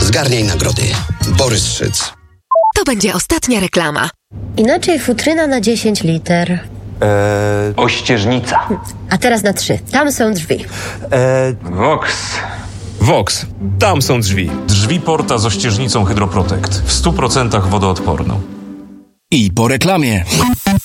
Zgarniaj nagrody. Borys Szyc. To będzie ostatnia reklama. Inaczej futryna na 10 liter. Ościeżnica. A teraz na 3. Tam są drzwi. Vox. Tam są drzwi. Drzwi Porta z ościeżnicą Hydroprotect. W 100% wodoodporną. I po reklamie.